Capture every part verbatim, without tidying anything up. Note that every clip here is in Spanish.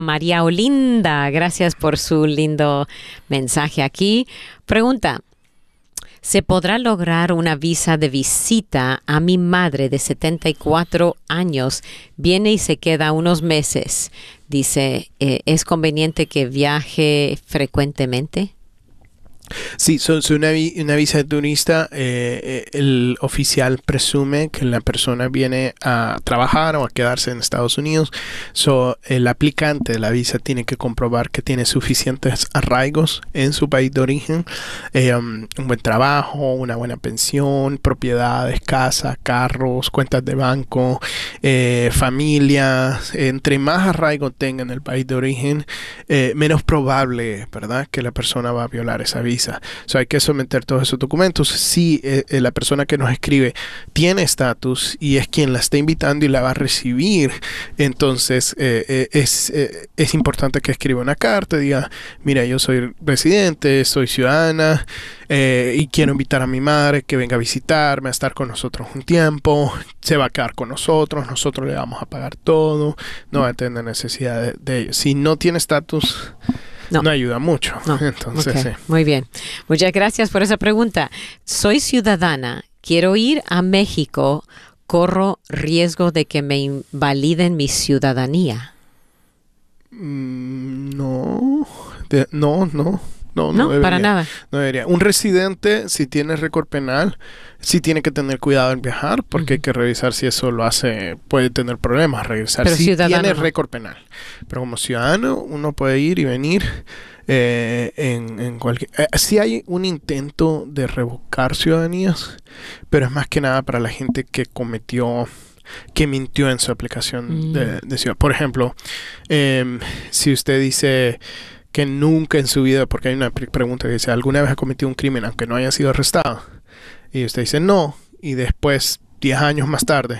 María Olinda, gracias por su lindo mensaje aquí. Pregunta, ¿se podrá lograr una visa de visita a mi madre de setenta y cuatro años? Viene y se queda unos meses. Dice, eh, ¿es conveniente que viaje frecuentemente? Sí, son so, so una, vi, una visa de turista, eh, el oficial presume que la persona viene a trabajar o a quedarse en Estados Unidos. So, el aplicante de la visa tiene que comprobar que tiene suficientes arraigos en su país de origen, eh, um, un buen trabajo, una buena pensión, propiedades, casa, carros, cuentas de banco, eh, familia. Entre más arraigo tenga en el país de origen, eh, menos probable, ¿verdad?, que la persona va a violar esa visa. So, hay que someter todos esos documentos. Si eh, eh, la persona que nos escribe tiene estatus y es quien la está invitando y la va a recibir, entonces eh, eh, es, eh, es importante que escriba una carta, diga, mira, yo soy residente, soy ciudadana eh, y quiero invitar a mi madre que venga a visitarme, a estar con nosotros un tiempo, se va a quedar con nosotros, nosotros le vamos a pagar todo, no va a tener necesidad de, de ello. Si no tiene estatus, No. no ayuda mucho. No. Entonces, okay. sí. Muy bien. Muchas gracias por esa pregunta. Soy ciudadana. Quiero ir a México. ¿Corro riesgo de que me invaliden mi ciudadanía? Mm, no. De, no, no. No, no, no debería, para nada. No debería. Un residente, si tiene récord penal, sí tiene que tener cuidado en viajar, porque uh-huh. hay que revisar si eso lo hace, puede tener problemas, regresar. Pero si tiene no. récord penal. Pero como ciudadano, uno puede ir y venir eh, en, en cualquier... Eh, sí hay un intento de revocar ciudadanías, pero es más que nada para la gente que cometió... que mintió en su aplicación mm. de, de ciudad. Por ejemplo, eh, si usted dice... que nunca en su vida, porque hay una pregunta que dice, ¿alguna vez ha cometido un crimen aunque no haya sido arrestado? Y usted dice no, y después, diez años más tarde,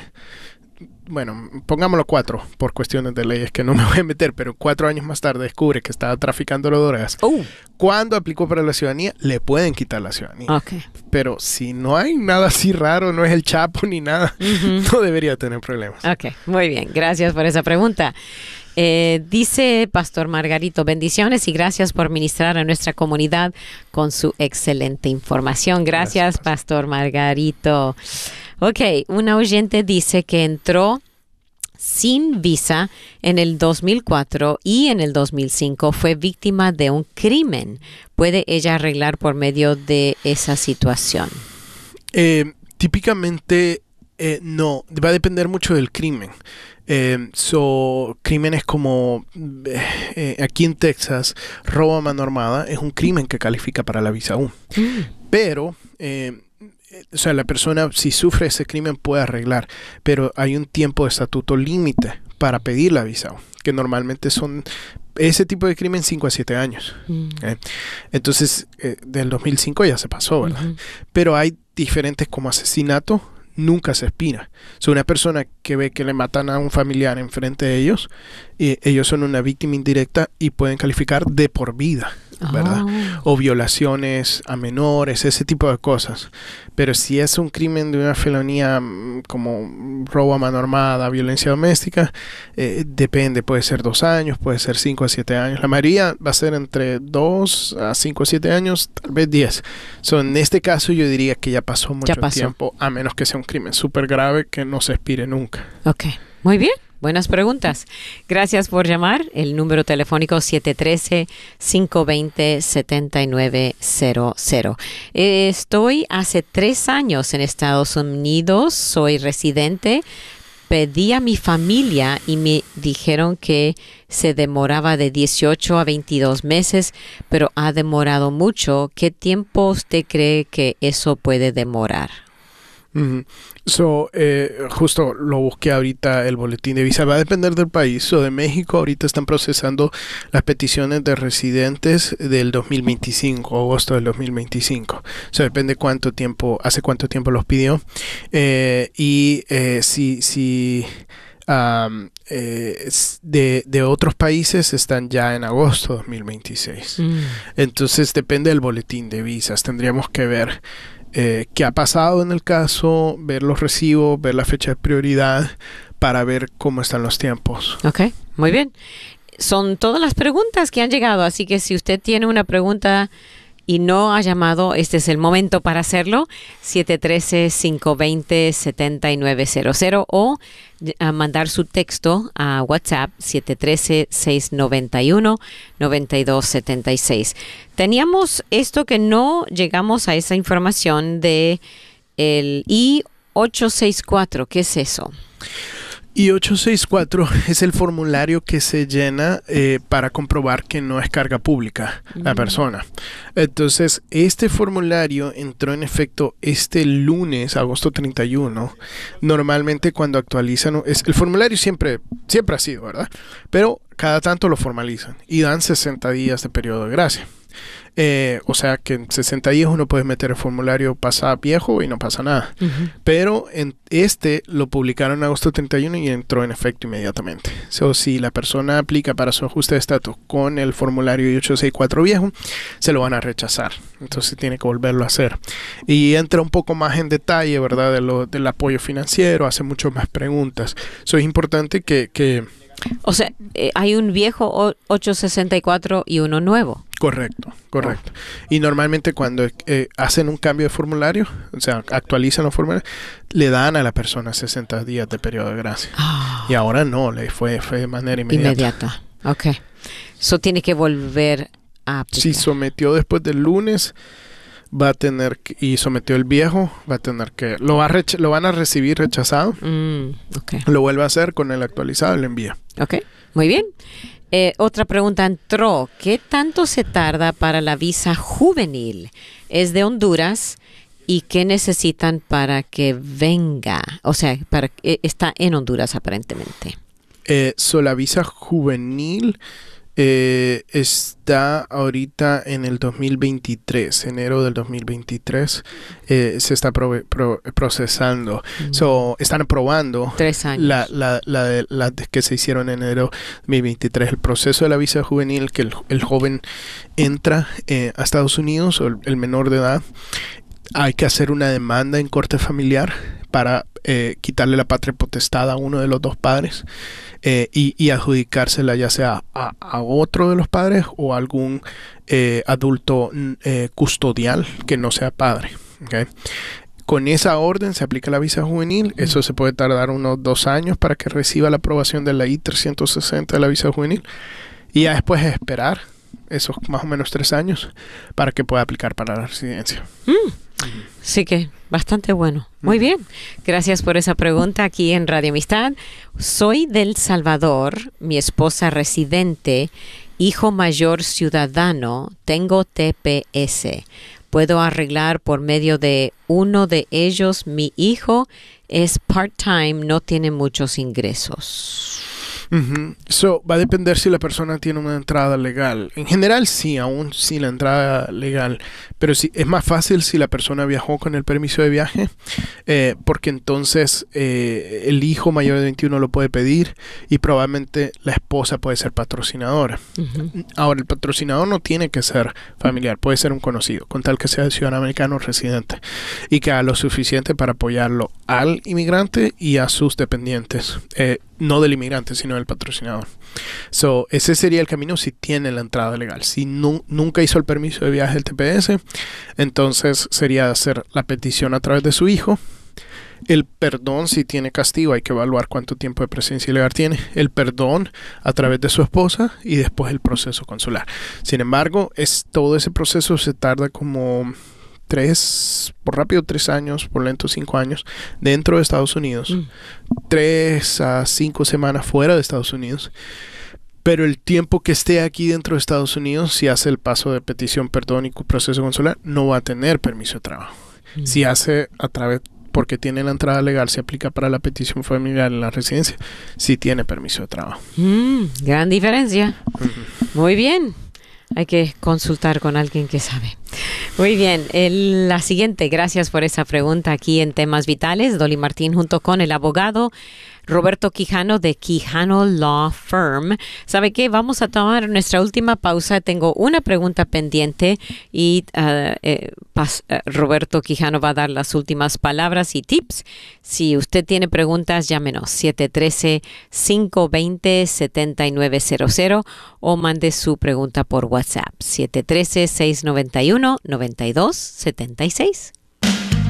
bueno, pongámoslo cuatro, por cuestiones de leyes que no me voy a meter, pero cuatro años más tarde descubre que estaba traficando drogas. Uh. Cuando aplicó para la ciudadanía, le pueden quitar la ciudadanía. Okay. Pero si no hay nada así raro, no es el Chapo ni nada, uh-huh. no debería tener problemas. Ok, muy bien, gracias por esa pregunta. Eh, dice Pastor Margarito, bendiciones y gracias por ministrar a nuestra comunidad con su excelente información. Gracias, gracias Pastor Margarito. Ok, una oyente dice que entró sin visa en el dos mil cuatro y en el dos mil cinco fue víctima de un crimen. ¿Puede ella arreglar por medio de esa situación? Eh, típicamente eh, no, va a depender mucho del crimen. Eh, so, crímenes como eh, aquí en Texas, robo a mano armada es un crimen que califica para la visa U. Mm. Pero, eh, o sea, la persona si sufre ese crimen puede arreglar, pero hay un tiempo de estatuto límite para pedir la visa U, que normalmente son ese tipo de crimen cinco a siete años. Mm. ¿eh? Entonces, eh, del dos mil cinco ya se pasó, ¿verdad? Uh-huh. Pero hay diferentes como asesinato, nunca se expira. O sea, una persona que ve que le matan a un familiar enfrente de ellos, y ellos son una víctima indirecta y pueden calificar de por vida, ¿verdad? Oh. O violaciones a menores, ese tipo de cosas. Pero si es un crimen de una felonía como robo a mano armada, violencia doméstica, eh, depende, puede ser dos años, puede ser cinco a siete años. La mayoría va a ser entre dos a cinco a siete años, tal vez diez. So, en este caso yo diría que ya pasó mucho ya pasó. tiempo, a menos que sea un crimen súper grave que no se expire nunca. Ok, muy bien. Buenas preguntas. Gracias por llamar. El número telefónico siete uno tres, cinco dos cero, siete nueve cero cero. Estoy hace tres años en Estados Unidos. Soy residente. Pedí a mi familia y me dijeron que se demoraba de dieciocho a veintidós meses, pero ha demorado mucho. ¿Qué tiempo usted cree que eso puede demorar? Mm-hmm. So, eh, justo lo busqué ahorita, el boletín de visa va a depender del país. So, de México ahorita están procesando las peticiones de residentes del dos mil veinticinco, agosto del dos mil veinticinco. O sea, depende cuánto tiempo, hace cuánto tiempo los pidió. Eh, y eh, si, si um, eh, de, de otros países están ya en agosto dos mil veintiséis. Mm. Entonces depende del boletín de visas. Tendríamos que ver Eh, qué ha pasado en el caso, ver los recibos, ver la fecha de prioridad para ver cómo están los tiempos. Ok, muy bien. son todas las preguntas que han llegado, así que si usted tiene una pregunta y no ha llamado, este es el momento para hacerlo. siete uno tres, cinco dos cero, siete nueve cero cero o a mandar su texto a WhatsApp siete uno tres, seis nueve uno, nueve dos siete seis. Teníamos esto que no llegamos a esa información de el I ocho seis cuatro. ¿Qué es eso? I ocho seis cuatro es el formulario que se llena eh, para comprobar que no es carga pública mm. la persona. Entonces, este formulario entró en efecto este lunes, agosto treinta y uno. Normalmente cuando actualizan, es, el formulario siempre, siempre ha sido, ¿verdad? Pero cada tanto lo formalizan y dan sesenta días de periodo de gracia. Eh, o sea que en sesenta días uno puede meter el formulario pasa viejo y no pasa nada. Uh-huh. Pero en este lo publicaron en agosto treinta y uno y entró en efecto inmediatamente. So, si la persona aplica para su ajuste de estatus con el formulario I ocho seis cuatro viejo, se lo van a rechazar. Entonces tiene que volverlo a hacer. Y entra un poco más en detalle, ¿verdad? De lo, del apoyo financiero, hace muchas más preguntas. So, es importante que... que o sea, eh, hay un viejo ocho sesenta y cuatro y uno nuevo. Correcto, correcto. Oh. Y normalmente cuando eh, hacen un cambio de formulario, o sea, actualizan los formularios, le dan a la persona sesenta días de periodo de gracia. Oh. Y ahora no, le fue, fue de manera inmediata. Inmediata, ok. Eso tiene que volver a aplicar. Si sometió después del lunes, va a tener que, y sometió el viejo, va a tener que, lo, va a recha, lo van a recibir rechazado, mm, okay. Lo vuelve a hacer con el actualizado y lo envía. Ok, muy bien. Eh, otra pregunta entró. ¿Qué tanto se tarda para la visa juvenil? Es de Honduras. ¿Y qué necesitan para que venga? O sea, para eh, está en Honduras aparentemente. Eh, so la visa juvenil eh, está ahorita en el dos mil veintitrés, enero del dos mil veintitrés. Eh, se está pro, pro, procesando. Mm. So, están aprobando Tres años. La, la, la, de, la de que se hicieron en enero dos mil veintitrés. El proceso de la visa juvenil, que el, el joven entra eh, a Estados Unidos, o el, el menor de edad, hay que hacer una demanda en corte familiar para eh, quitarle la patria potestad a uno de los dos padres eh, y, y adjudicársela ya sea a, a otro de los padres o a algún eh, adulto eh, custodial que no sea padre. ¿Okay? Con esa orden se aplica la visa juvenil. Eso se puede tardar unos dos años para que reciba la aprobación de la I trescientos sesenta de la visa juvenil. Y ya después es esperar esos más o menos tres años para que pueda aplicar para la residencia. Mm. Sí que bastante bueno. Muy bien. Gracias por esa pregunta aquí en Radio Amistad. Soy del Salvador, mi esposa residente, hijo mayor ciudadano, tengo T P S. Puedo arreglar por medio de uno de ellos. Mi hijo es part-time, no tiene muchos ingresos. Uh-huh. So, va a depender si la persona tiene una entrada legal. En general, sí, aún sí la entrada legal. Pero sí, es más fácil si la persona viajó con el permiso de viaje, eh, porque entonces eh, el hijo mayor de veintiuno lo puede pedir y probablemente la esposa puede ser patrocinadora. Uh-huh. Ahora, el patrocinador no tiene que ser familiar, puede ser un conocido, con tal que sea ciudadano americano residente y que haga lo suficiente para apoyarlo al inmigrante y a sus dependientes. Eh, no del inmigrante, sino del patrocinador. So, ese sería el camino si tiene la entrada legal. Si nu- nunca hizo el permiso de viaje del T P S, entonces sería hacer la petición a través de su hijo. El perdón, si tiene castigo, hay que evaluar cuánto tiempo de presencia ilegal tiene. El perdón a través de su esposa y después el proceso consular. Sin embargo, es, todo ese proceso se tarda como tres, por rápido tres años, por lento cinco años, dentro de Estados Unidos. Mm. Tres a cinco semanas fuera de Estados Unidos. Pero el tiempo que esté aquí dentro de Estados Unidos, si hace el paso de petición, perdón y proceso consular, no va a tener permiso de trabajo. Mm. Si hace a través, porque tiene la entrada legal, se aplica para la petición familiar en la residencia, sí tiene permiso de trabajo. Mm, gran diferencia. Mm-hmm. Muy bien. Hay que consultar con alguien que sabe. Muy bien. El, la siguiente, gracias por esa pregunta aquí en Temas Vitales. Dolly Martín junto con el abogado Roberto Quijano de Quijano Law Firm. ¿Sabe qué? Vamos a tomar nuestra última pausa. Tengo una pregunta pendiente y uh, eh, pas, uh, Roberto Quijano va a dar las últimas palabras y tips. Si usted tiene preguntas, llámenos siete uno tres, cinco dos cero, siete nueve cero cero o mande su pregunta por WhatsApp siete uno tres, seis nueve uno, nueve dos siete seis.